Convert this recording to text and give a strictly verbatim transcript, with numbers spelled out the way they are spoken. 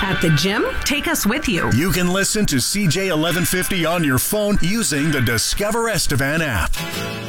At the gym? Take us with you. You can listen to C J eleven fifty on your phone using the Discover Estevan app.